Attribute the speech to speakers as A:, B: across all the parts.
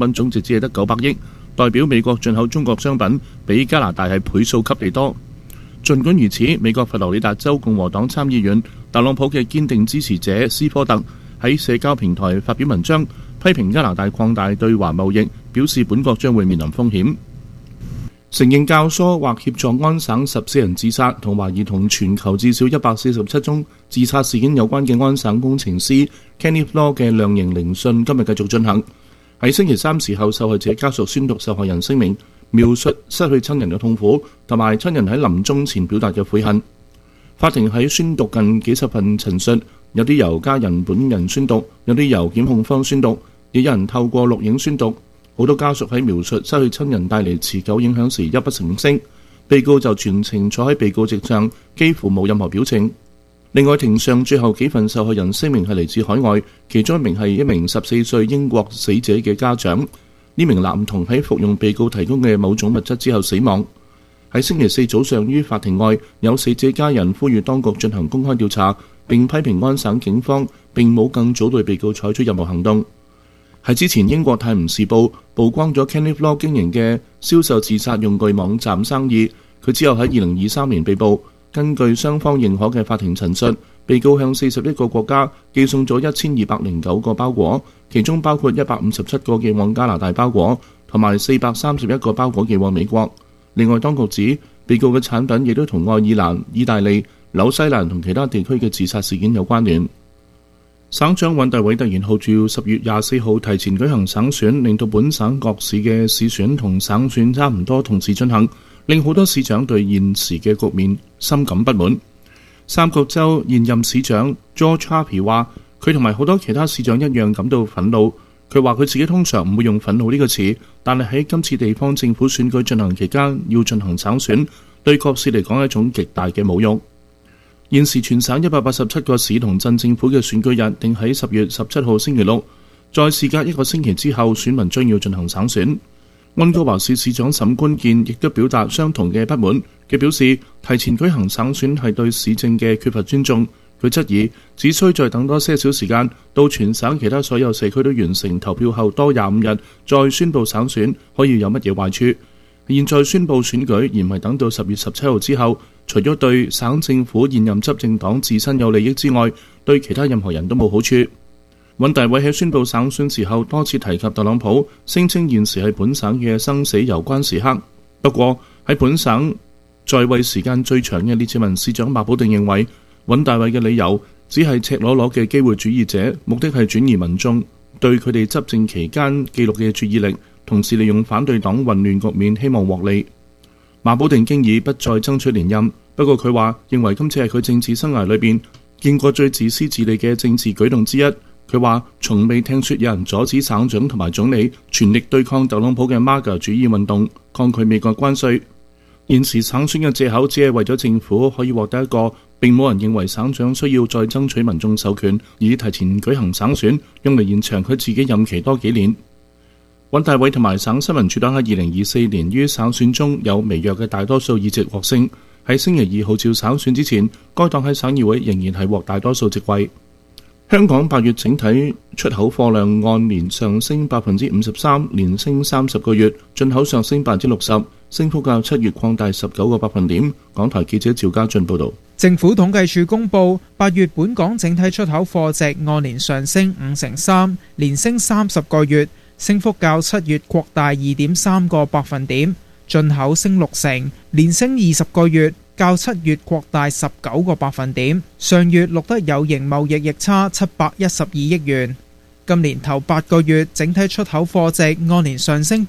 A: 品總值只係得900億，代表美國進口中國商品比加拿大係倍數級地多。儘管如此，美國佛羅里達州共和黨參議員特朗普嘅堅定支持者斯科特喺社交平台發表文章，批評加拿大擴大對華貿易，表示本國將會面臨風險。承認教唆或協助安省14人自殺，同懷疑同全球至少147宗自殺事件有關嘅安省工程師 Kenneth Law 嘅量刑聆訊今日繼續進行。喺星期三時候，受害者家屬宣讀受害人聲明，描述失去親人嘅痛苦，同埋親人喺臨終前表達嘅悔恨。法庭喺宣讀近幾十份陳述，有啲由家人本人宣讀，有啲由檢控方宣讀，亦有人透過錄影宣讀。好多家屬喺描述失去親人帶嚟持久影響時泣不成聲，被告就全程坐喺被告席上，幾乎冇任何表情。另外，庭上最後幾份受害人聲明係嚟自海外，其中一名係一名14歲英國死者嘅家長。呢名男童喺服用被告提供嘅某種物質之後死亡。喺星期四早上，於法庭外有死者家人呼籲當局進行公開調查，並批評安省警方並冇更早對被告採取任何行動。喺之前，英國泰晤士報曝光咗 Kenneth Law 經營嘅銷售自殺用具網站生意。佢之後喺2023年被捕。根據雙方認可嘅法庭陳述，被告向41個國家寄送咗1209個包裹，其中包括157個寄往加拿大包裹，同埋431個包裹寄往美國。另外，當局指被告嘅產品亦都同愛爾蘭、意大利、紐西蘭同其他地區嘅自殺事件有關聯。省長尹大偉突然號召10月24號提前舉行省選，令到本省各市嘅市選同省選差唔多同時進行，令好多市長對現時嘅局面深感不滿。三角洲現任市長 George Harpy 話，佢同埋好多其他市長一樣感到憤怒。佢話佢自己通常唔會用憤怒呢個詞，但係喺今次地方政府選舉進行期間要進行省選，對各市嚟講係一種極大嘅侮辱。現時全省187個市同鎮政府嘅選舉日定喺10月17號星期六，在事隔1個星期之後，選民將要進行省選。溫哥華市市長沈觀健亦都表達相同嘅不滿，佢表示提前舉行省選係對市政嘅缺乏尊重。佢質疑只需再等多些少時間，到全省其他所有社區都完成投票後多25日再宣布省選，可以有乜嘢壞處？現在宣布選舉，而唔係等到10月17號之後，除咗對省政府現任執政黨自身有利益之外，對其他任何人都冇好處。尹大偉喺宣布省選時候多次提及特朗普，聲稱現時係本省嘅生死攸關時刻。不過喺本省在位時間最長嘅列治文市長馬保定認為，尹大偉嘅理由只係赤裸裸嘅機會主義者，目的係轉移民眾對佢哋執政期間記錄嘅注意力，同時利用反對黨混亂局面希望獲利。馬保定經已不再爭取連任，不過佢話認為今次係佢政治生涯裏邊見過最自私自利嘅政治舉動之一。佢話從未聽說有人阻止省長同埋總理全力對抗特朗普嘅 MAGA 主義運動，抗拒美國關稅。現時省選嘅藉口只係為咗政府可以獲得一個並冇人認為省長需要再爭取民眾授權，以提前舉行省選，用嚟延長佢自己任期多幾年。尹大偉同埋省新民主黨喺2024年於省選中有微弱嘅大多數議席獲勝。喺星期2號召省選之前，該黨喺省議會仍然係獲大多數席位。香港8月整體出口貨量按年上升53%，連升30個月；進口上升60%，升幅較7月擴大19個百分點。港台記者趙家俊報導。
B: 政府統計處公佈8月本港整體出口貨值按年上升53%，連升30個月，升幅較7月擴大2.3個百分點；進口升60%，連升20個月，較7月擴大19個百分點。上月錄得有形貿易逆差712億元。今年頭8個月整體出口貨值按年上升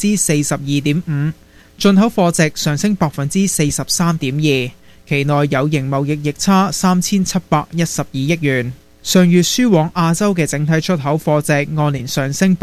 B: 42.5%，進口貨值上升43.2%。期內有形貿易逆差3712億元。上月輸往亞洲嘅整體出口貨值按年上升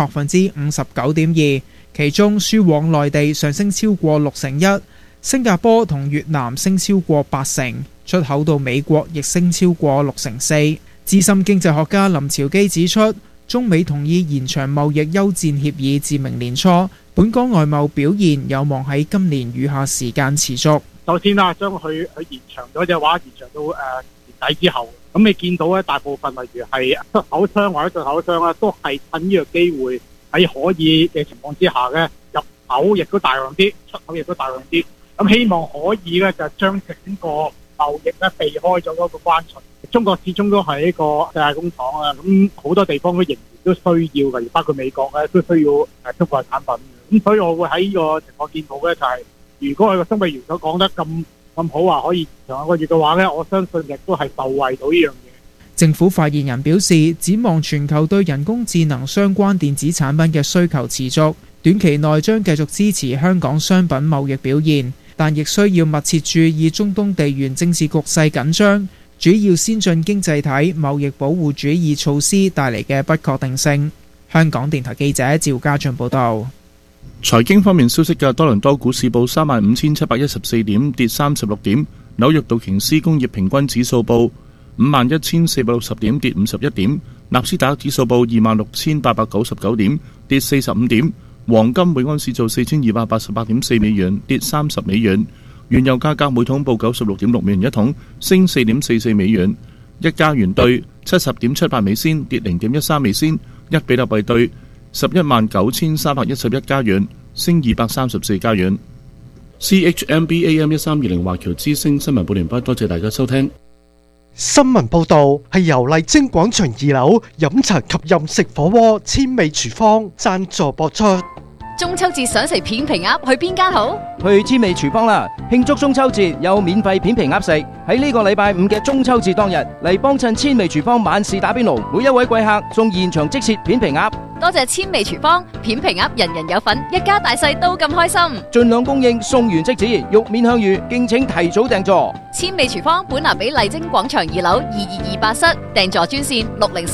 B: 59.2%，其中輸往內地上升超過61%，新加坡同越南升超過80%，出口到美國亦升超過64%。資深經濟學家林朝基指出，中美同意延長貿易休戰協議至明年初，本港外貿表現有望喺今年餘下時間持續。
C: 首先啦，將佢延長咗嘅話，延長到年底之後，咁你見到咧，大部分例如係出口商或者進口商啦，都係趁呢個機會喺可以嘅情況之下咧，入口亦都大量啲，出口亦都大量啲。咁希望可以咧就將整個貿易咧避開咗嗰個關稅。中國始終都係一個世界工廠啊，咁好多地方都仍然都需要嘅，包括美國咧都需要中國嘅產品。咁所以我會喺呢個情況見到咧，就係如果佢個蘇美元所講得咁好話，可以延長1個月嘅話咧，我相信亦都係受惠到呢樣嘢。
B: 政府發言人表示，展望全球對人工智能相關電子產品嘅需求持續，短期內將繼續支持香港商品貿易表現，但亦需要密切注意中東地緣政治局勢緊張，主要先進經濟體貿易保護主義措施帶嚟嘅不確定性。香港電台記者趙家俊報道。
A: 財經方面消息嘅，多倫多股市報35,714點，跌36點；紐約道瓊斯工業平均指數報51,460點，跌51點；納斯達克指數報26,899點，跌45點；黃金每盎司做4,288.4美元，跌30美元；原油價格每桶報96.6美元一桶，升4.44美元；一加元兌70.78美仙，跌0.13美仙；一比特幣兌119311加元，升234加元。CHMB AM1320 華僑之聲新聞報聯播，多謝大家收聽。
D: 新聞報道係由麗晶廣場2樓飲茶及飲食火鍋千味廚房贊助播出。
E: 中秋節想食片皮鴨，去邊間好？
F: 去千味廚房啦！慶祝中秋節有免費片皮鴨食。喺呢個禮拜5嘅中秋節當日嚟幫襯千味廚房晚市打邊爐，每一位貴客送現場即切片皮鴨。
E: 多謝千味廚房，片皮鴨人人有份，一家大細都咁開心。
F: 盡量供應，送完即止，玉面香芋，敬請提早訂座。
E: 千味廚房本南比麗晶廣場2樓2228室，訂座專線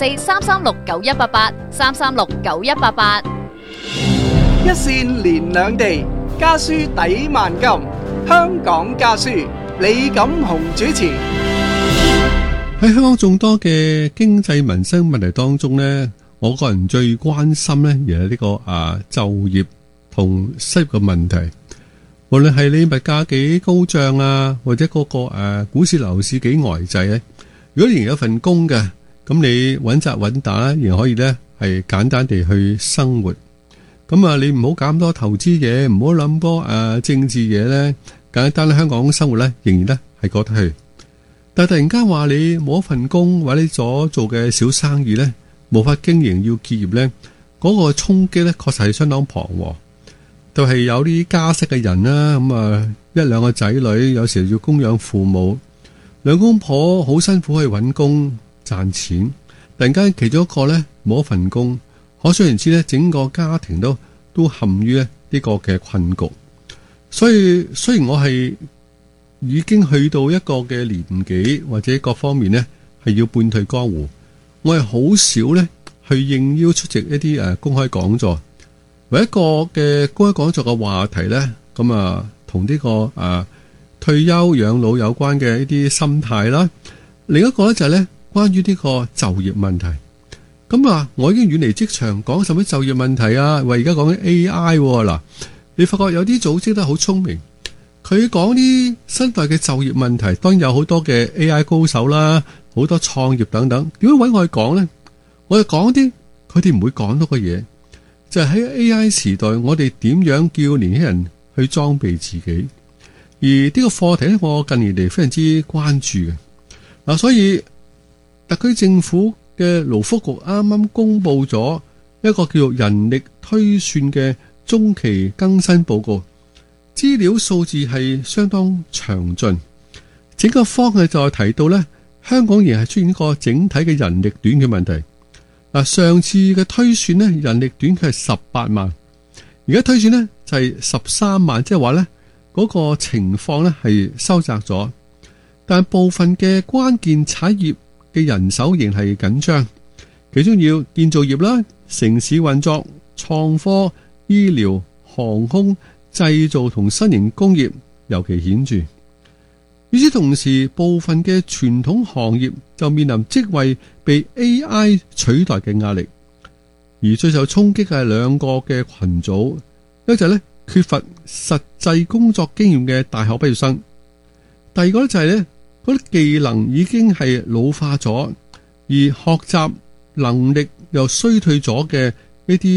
E: 604-336-9188，336-9188。
G: 一線連兩地，家書抵萬金。香港家書，李錦雄主持。
H: 喺香港眾多嘅經濟民生問題當中呢，我個人最關心呢，而係呢個就業同失業嘅問題。無論係你物價幾高漲啊，或者嗰個股市樓市幾呆滯咧，如果仍然有份工嘅，咁你穩紮穩打，仍可以呢係簡單地去生活。咁你唔好搞咁多投資嘢，唔好諗多政治嘢咧，簡單香港生活咧仍然咧係過得去。但係突然間話你冇一份工，或者你所做嘅小生意咧無法經營要結業咧，嗰個衝擊咧確實係相當彷徨。就係有啲家室嘅人啦，咁一兩個仔女有時要供養父母，兩公婆好辛苦去揾工賺錢，突然間其中一個咧冇一份工。可想而知咧，整個家庭都陷於呢個嘅困局。所以雖然我係已經去到一個嘅年紀，或者各方面呢係要半退江湖，我係好少呢去應邀出席一啲公開講座。唯一個嘅公開講座嘅話題呢，咁同呢個退休養老有關嘅一啲心態啦。另一個呢就係呢關於呢個就業問題。咁我已經遠離職場，講什麼就業問題啊？喂，而家講緊 AI 嗱，你發覺有啲組織都好聰明，佢講啲新代嘅就業問題，當然有好多嘅 AI 高手啦，好多創業等等。點解搵我去講呢？我就講啲佢哋唔會講到嘅嘢，就係喺 AI 時代，我哋點樣叫年輕人去裝備自己。而呢個課題咧，我近年嚟非常之關注嘅。所以特區政府嘅勞福局啱啱公布咗一個叫做人力推算嘅中期更新報告，資料數字係相當詳盡。整個方向就係提到呢，香港仍係出現一個整體嘅人力短缺問題。上次嘅推算呢，人力短缺係18萬，而家推算呢就係13萬，即係話呢嗰個情況呢係收窄咗，但部分嘅關鍵產業嘅人手仍係緊張，其中要建造業啦、城市運作、創科、醫療、航空、製造同新型工業尤其顯著。與此同時，部分嘅傳統行業就面臨職位被 AI 取代嘅壓力，而最受衝擊嘅係兩個嘅群組，一就係咧缺乏實際工作經驗嘅大學畢業生，第二個咧就係咧嗰啲技能已經係老化咗，而學習能力又衰退咗嘅呢啲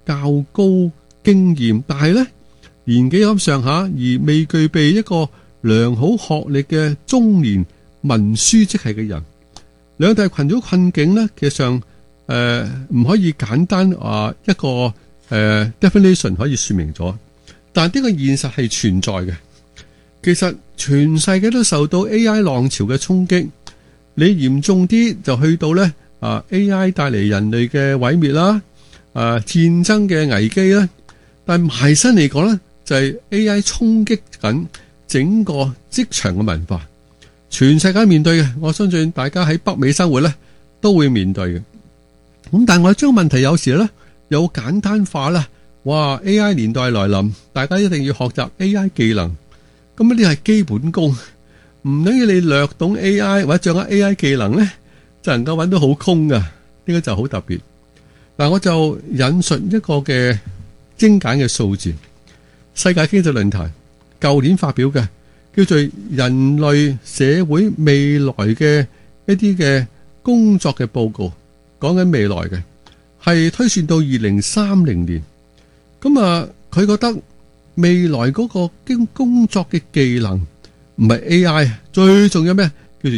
H: 較高經驗，但係呢年紀咁上下而未具備一個良好學歷嘅中年文書職系嘅人。兩大群組困境呢，其實上唔可以簡單一個definition 可以說明咗，但呢個現實係存在嘅。其實全世界都受到 AI 浪潮嘅衝擊，你嚴重啲就去到呢AI 帶嚟人類嘅毀滅啦，戰爭嘅危機啦。但埋身嚟講呢，就係 AI 衝擊緊整個職場嘅文化，全世界面對嘅，我相信大家喺北美生活呢都會面對嘅。咁但係我將問題有時呢有簡單化啦，哇 AI 年代來臨，大家一定要學習 AI 技能，咁呢啲係基本功，唔等於你略懂 AI 或者掌握 AI 技能呢就能夠揾到好空噶，呢個就好特別。嗱，我就引述一個嘅精簡嘅數字，世界經濟論壇舊年發表嘅，叫做人類社會未來嘅一啲嘅工作嘅報告，講緊未來嘅係推算到2030年。咁佢覺得未來嗰個工作嘅技能唔係 AI， 最重要咩？叫做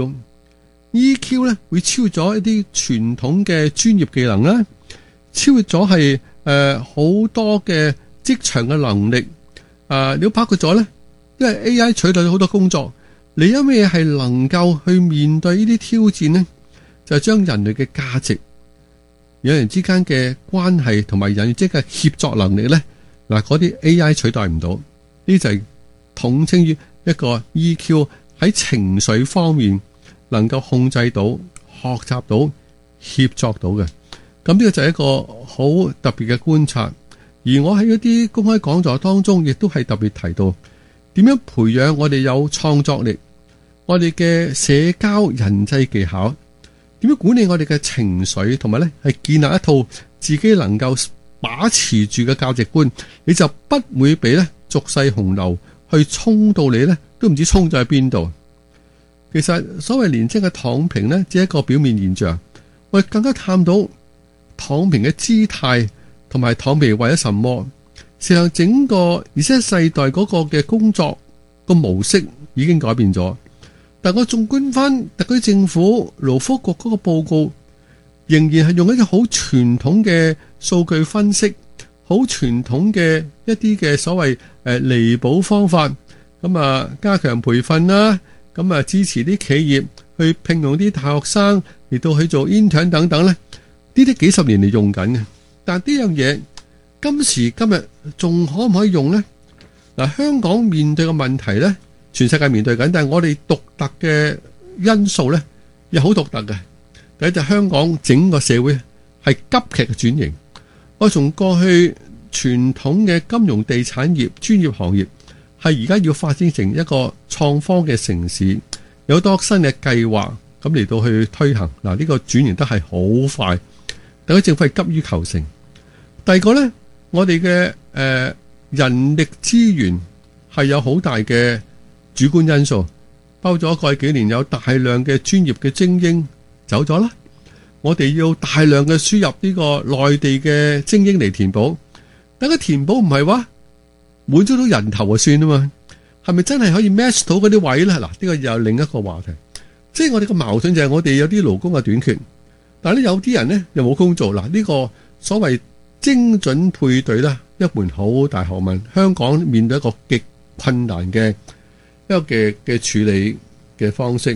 H: EQ 咧會超越咗一啲傳統嘅專業技能啦，超越咗係好多嘅職場嘅能力。你都包括咗咧，因為 AI 取代咗好多工作，你有咩係能夠去面對呢啲挑戰呢？就係將人類嘅價值、人與人之間嘅關係同埋人與之間嘅協作能力咧，嗱嗰啲 AI 取代唔到，呢就係統稱於一個 EQ 喺情緒方面能夠控制到、學習到、協作到嘅。咁呢個就係一個好特別嘅觀察。而我喺一啲公開講座當中，亦都係特別提到點樣培養我哋有創作力，我哋嘅社交人際技巧，點樣管理我哋嘅情緒，同埋咧係建立一套自己能夠把持住嘅價值觀，你就不會俾咧俗世洪流去衝到你咧都唔知衝咗喺邊度。其實所謂年青嘅躺平呢，只係一個表面現象。我哋更加探到躺平嘅姿態，同埋躺平為咗什麼？事實上整個Z世代嗰個嘅工作個模式已經改變咗。但我縱觀翻特區政府勞福局嗰個報告，仍然係用一個好傳統嘅數據分析，好傳統嘅一啲嘅所謂彌補方法，咁加強培訓啦，咁支持啲企業去聘用啲大學生嚟到去做 intern 等等咧，呢啲幾十年嚟用緊嘅。但呢樣嘢今時今日仲可唔可以用呢？嗱，香港面對嘅問題呢，全世界面對緊，但係我哋獨特嘅因素呢，又好獨特嘅。第一就香港整個社會係急劇嘅轉型，我從過去傳統嘅金融、地產業、專業行業，係而家要發展成一個創科嘅城市，有好多新嘅計劃咁嚟到去推行。嗱，呢個轉型得係好快，特區政府係急於求成。第二個呢，我哋嘅人力資源係有好大嘅主觀因素，包咗過去幾年有大量嘅專業嘅精英走咗啦，我哋要大量嘅輸入呢個內地嘅精英嚟填補，但係填補唔係話滿足到人頭就算啊嘛，係咪真係可以 match 到嗰啲位呢？嗱，呢個又另一個話題，即係我哋個矛盾就係我哋有啲勞工嘅短缺，但係咧有啲人呢又冇工做。嗱，呢個所謂精準配對呢，一門好大學問，香港面對一個極困難嘅一個嘅處理嘅方式。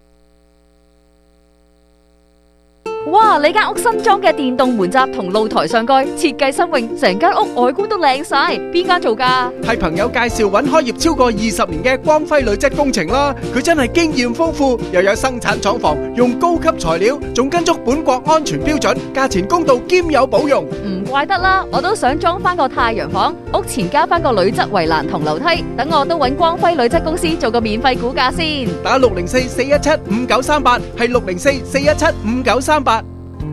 E: 哇！你間屋新裝嘅電動門閘同露台上蓋設計新穎，成間屋外觀都靚晒。邊間做㗎？
G: 係朋友介紹揾開業超過20年嘅光輝鋁質工程啦。佢真係經驗豐富，又有生產廠房，用高級材料，仲跟足本國安全標準，價錢公道兼有保用。
E: 唔怪得啦，我都想裝翻個太陽房，屋前加翻個鋁質圍欄同樓梯，等我都揾光輝鋁質公司做個免費估價先。
G: 打604-417-5938，係604-417-5938。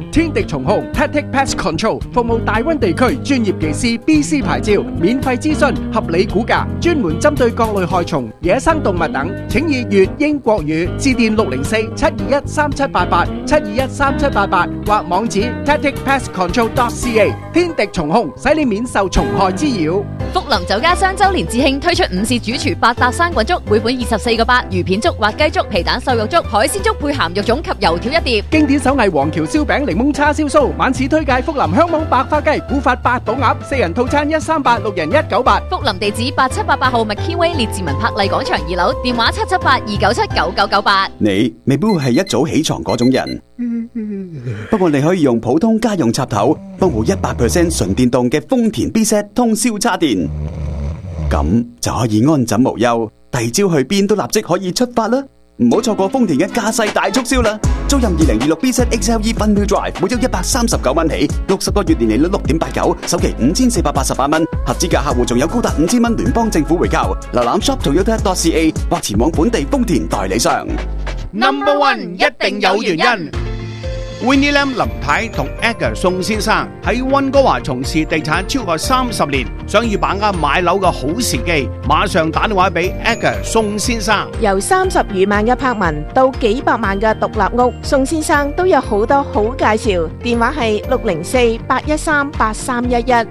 G: 天敵蟲控 Tactic Pest Control 服務大溫地區專業技師 BC 牌照，免費諮詢，合理估價，專門針對各類害蟲、野生動物等，請以粵英國語致電604-721-3788 721-3788或網址 tacticpestcontrol.ca。 天敵蟲控使你免受蟲害滋擾。
E: 福林酒家雙周年致慶推出午市主廚百搭生滾粥，每款24個8，魚片粥、滑雞粥、皮蛋瘦肉粥、海鮮粥配鹹肉粽及油條一碟。
G: 經典手藝黃橋燒餅、檸檬叉燒酥，晚市推介福林香網白花雞、古法八寶鴨，4人套餐138，6人198。
E: 福林地址8788號麥堅威列治文柏麗廣場2樓，電話778-297-9998。
I: 你未必會係一早起床嗰種人，不過你可以用普通家用插頭幫補100% 純電動嘅豐田 B-Set 通宵叉電，咁就可以安枕無憂，第二朝去邊都立即可以出發啦！唔好錯過豐田嘅駕駛大促銷啦！租任2026 B-Set XLE Front-Wheel Drive，每周139蚊起，60個月年利率6.89，首期5488蚊，合資格客戶仲有高達5000蚊聯邦政府回購。瀏覽 shop.toyota.ca 或前往本地豐田代理商。
J: Number One 一定有原因。Winnie Lam 林太同 Edgar 宋先生喺溫哥華從事地產超過30年，想要把握買樓嘅好時機，馬上打電話俾 Edgar 宋先生。
K: 由30餘萬嘅柏文到幾百萬嘅獨立屋，宋先生都有好多好介紹。電話係604-813-8311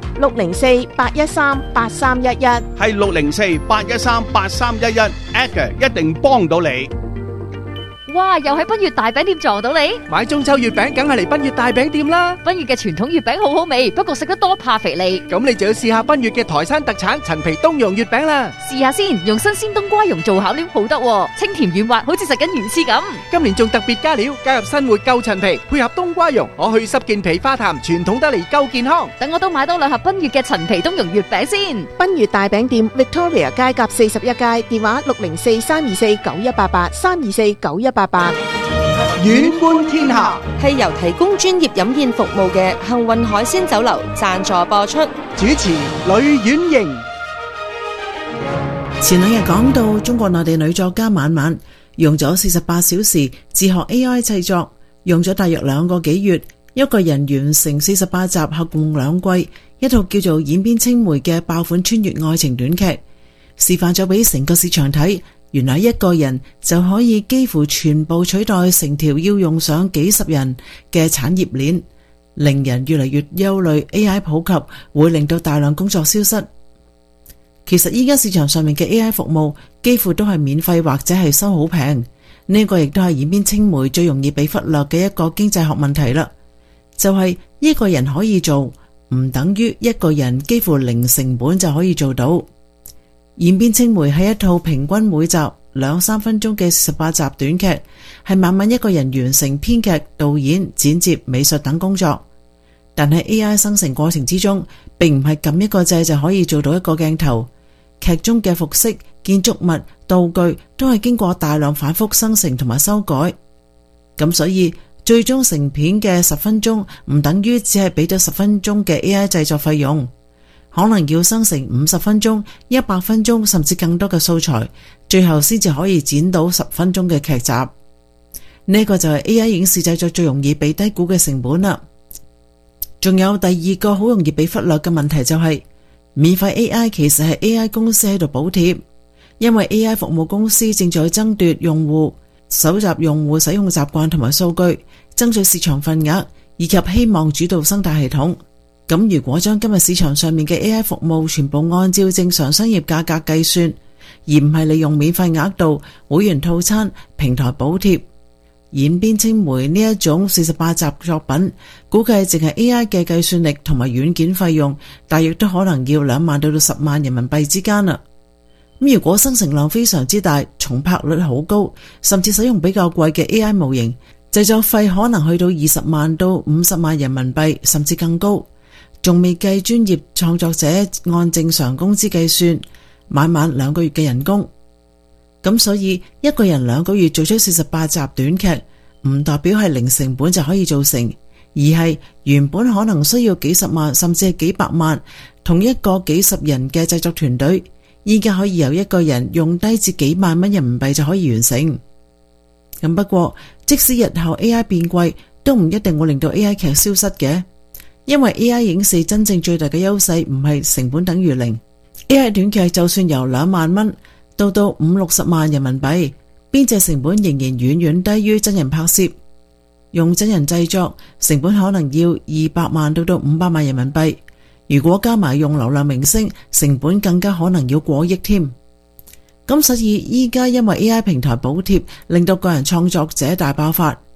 K: 604-813-8311，
J: 係604-813-8311 Edgar 一定幫到你。
E: 哇！又喺賓悅大餅店撞到你，
G: 買中秋月餅梗係嚟賓悅大餅店啦。
E: 賓悅嘅傳統月餅好好味，不過食得多怕肥膩。
G: 咁你就要試下賓悅嘅台山特產陳皮冬蓉月餅啦。
E: 試下先，用新鮮冬瓜蓉做餡料好得喎，清甜軟滑，好似食緊魚翅咁。
G: 今年仲特別加料，加入新活舊陳皮，配合冬瓜蓉，可去濕健脾化痰，傳統得嚟夠健康。
E: 等我都買多2盒賓悅嘅陳皮冬蓉月餅先。
K: 賓悅大餅店 Victoria 街甲41街，電話604-324-9188 324-9188。
G: 遠觀天下
L: 係由提供專業飲宴服務嘅幸運海鮮酒樓贊助播出。
G: 主持呂婉瑩。
M: 前2日講到中國內地女作家晚晚用咗48小時自學 AI 製作，用咗大約2個幾月，一個人完成48集合共2季，一套叫做《演變青梅》嘅爆款穿越愛情短劇，示範咗俾成個市場睇。原來一個人就可以幾乎全部取代成條要用上幾十人嘅產業鏈，令人越嚟越憂慮 AI 普及會令到大量工作消失。其實依家市場上面嘅 AI 服務幾乎都係免費或者係收好平，呢個亦都係演變青梅最容易被忽略嘅一個經濟學問題啦。就係一個人可以做，唔等於一個人幾乎零成本就可以做到。演變青梅係一套平均每集2-3分鐘嘅18集短劇，係晚晚一個人完成編劇、導演、剪接、美術等工作。但係 AI 生成過程之中，並唔係撳一個掣就可以做到一個鏡頭，劇中嘅服飾、建築物、道具都係經過大量反覆生成同埋修改。咁所以最終成片嘅10分鐘唔等於只係俾咗10分鐘嘅 AI 製作費用。可能要生成50分鐘、100分鐘甚至更多嘅素材，最後先至可以剪到10分鐘嘅劇集。呢個就係 AI 影視製作最容易被低估嘅成本啦。仲有第2個好容易被忽略嘅問題就係，免費 AI 其實係 AI 公司喺度補貼，因為 AI 服務公司正在爭奪用戶，搜集用戶使用習慣同埋數據，爭取市場份額，以及希望主導生態系統。咁如果將今日市場上面嘅 AI 服務全部按照正常商業價格計算，而唔係利用免費額度、會員套餐、平台補貼，演變青梅呢一種48集作品，估計淨係 AI 嘅計算力同埋軟件費用，大約都可能要2萬到10萬人民幣之間啦。咁如果生成量非常之大，重拍率好高，甚至使用比較貴嘅 AI 模型，製作費可能去到20萬到50萬人民幣，甚至更高。仲未計專業創作者按正常工資計算，晚晚2個月嘅人工。咁所以一個人2個月做出48集短劇，唔代表係零成本就可以做成，而係原本可能需要幾十萬甚至係幾百萬，同一個幾十人嘅製作團隊，依家可以由一個人用低至幾萬蚊人民幣就可以完成。咁不過即使日後 AI 變貴， 都唔一定會令到 AI 劇消失嘅，因為 AI 影視真正最大嘅優勢唔係成本等於零。AI 短劇就算由2萬蚊到50-60萬人民幣，編製成本仍然遠遠低於真人拍攝。用真人製作成本可能要200萬到500萬人民幣，如果加埋用流量明星，成本更加可能要過億添。咁所以依家因為 AI 平台補貼令到個人創作者大爆發，